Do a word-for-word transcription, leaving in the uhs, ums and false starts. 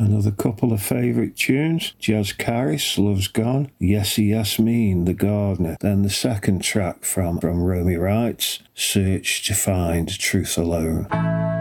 Another couple of favourite tunes. Jazz Caris, Love's Gone. Yesy Yasmin, The Gardener. Then the second track from, from Romy Wrights, Search to Find Truth Alone.